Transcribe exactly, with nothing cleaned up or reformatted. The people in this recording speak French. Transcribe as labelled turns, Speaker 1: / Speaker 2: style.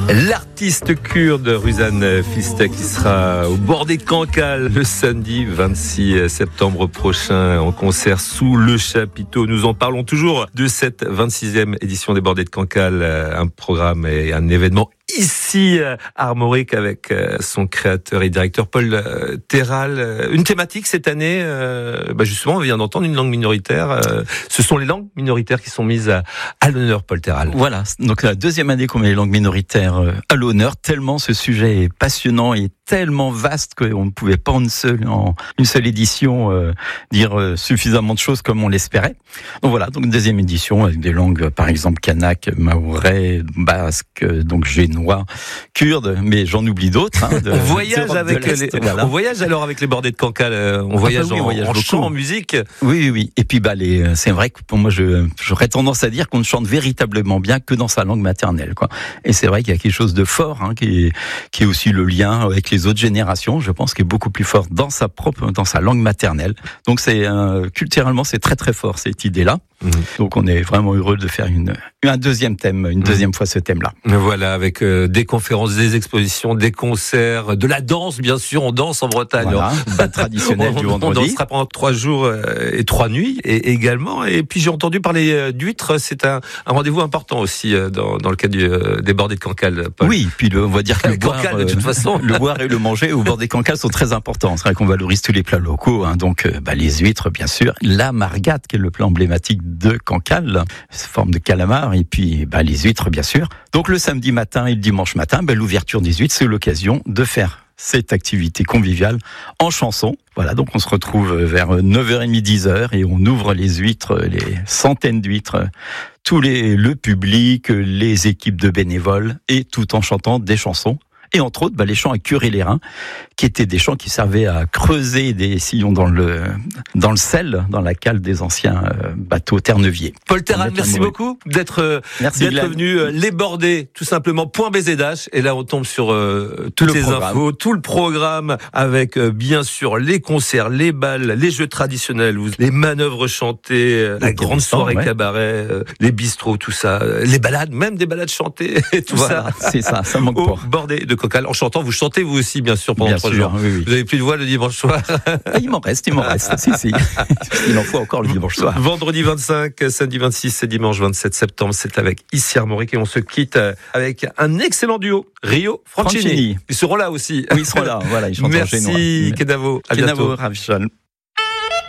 Speaker 1: L'artiste kurde Ruzan Fiste qui sera au Bordée de Cancale le samedi vingt-six septembre prochain en concert sous le chapiteau. Nous en parlons toujours de cette vingt-sixième édition des Bordées de Cancale, un programme et un événement ici à Armorique avec son créateur et directeur Paul Terral. Une thématique cette année, bah justement on vient d'entendre une langue minoritaire. Ce sont les langues minoritaires qui sont mises à, à l'honneur, Paul Terral.
Speaker 2: Voilà, donc la deuxième année qu'on met les langues minoritaires à l'honneur, tellement ce sujet est passionnant et tellement vaste qu'on ne pouvait pas en une seule, en une seule édition euh, dire euh, suffisamment de choses comme on l'espérait. Donc voilà, donc une deuxième édition avec des langues par exemple kanak, mahorais, basque, donc génois, kurde, mais j'en oublie d'autres. Hein, de,
Speaker 1: on voyage avec les, voilà. On voyage alors avec les Bordées de Cancale, on ah voyage, bah oui, en, on voyage en chant, en musique.
Speaker 2: Oui, oui, oui. Et puis bah les, c'est vrai que pour moi, je, j'aurais tendance à dire qu'on ne chante véritablement bien que dans sa langue maternelle, quoi. Et c'est vrai qu'il y a quelque chose de fort, hein, qui est, qui est aussi le lien avec les autres générations. Je pense qu'il est beaucoup plus fort dans sa propre, dans sa langue maternelle. Donc c'est euh, culturellement, c'est très très fort cette idée-là. Mmh. Donc on est vraiment heureux de faire une, un deuxième thème, une deuxième mmh. fois ce thème-là.
Speaker 1: Voilà, avec euh, des conférences, des expositions, des concerts, de la danse, bien sûr. On danse en Bretagne.
Speaker 2: Voilà, bal traditionnel du vendredi.
Speaker 1: On dansera pendant trois jours euh, et trois nuits et, également. Et puis j'ai entendu parler euh, d'huîtres. C'est un, un rendez-vous important aussi euh, dans, dans le cadre du, euh, des Bordées de Cancale, Paul.
Speaker 2: Oui, puis le, on va dire que le boire,
Speaker 1: Cancale, de toute façon,
Speaker 2: le boire et le manger au Bordées de Cancale sont très importants. C'est vrai qu'on valorise tous les plats locaux, hein, donc euh, bah, les huîtres, bien sûr, la margate qui est le plat emblématique de Cancale, forme de calamar, et puis bah, les huîtres, bien sûr. Donc le samedi matin et le dimanche matin, bah, l'ouverture des huîtres, c'est l'occasion de faire cette activité conviviale en chanson. Voilà, donc on se retrouve vers neuf heures trente, dix heures et on ouvre les huîtres, les centaines d'huîtres, tous les, le public, les équipes de bénévoles, et tout en chantant des chansons. Et entre autres, bah, les chants à curer les reins, qui étaient des chants qui servaient à creuser des sillons dans le, dans le sel, dans la cale des anciens euh, bateaux terneviers.
Speaker 1: Paul Terral, merci beaucoup d'être, euh,
Speaker 2: merci
Speaker 1: d'être venu euh, les Bordées, tout simplement, point B Z H. Et là, on tombe sur euh, toutes les programme. infos, tout le programme, avec euh, bien sûr les concerts, les bals, les jeux traditionnels, les manœuvres chantées, euh, la grande soirée ouais. cabaret, euh, les bistrots, tout ça, euh, les balades, même des balades chantées, et tout
Speaker 2: voilà,
Speaker 1: ça.
Speaker 2: C'est ça, ça manque pas.
Speaker 1: Bordées de Cancale, en chantant. Vous chantez vous aussi, bien sûr, pendant
Speaker 2: bien
Speaker 1: trois
Speaker 2: sûr,
Speaker 1: jours.
Speaker 2: Oui, oui.
Speaker 1: Vous avez plus de voix le dimanche soir.
Speaker 2: Il m'en reste, il m'en reste. si, si. Il en faut encore le dimanche soir.
Speaker 1: Vendredi vingt-cinq, samedi vingt-six et dimanche vingt-sept septembre, c'est avec ici Armorique et on se quitte avec un excellent duo, Rio Franchini. Francini. Ils seront là aussi.
Speaker 2: Oui, ils seront là. Voilà, ils chantent en génois.
Speaker 1: Merci, Kenavo. À
Speaker 2: Kenavo,
Speaker 1: bientôt.
Speaker 2: Ravichal.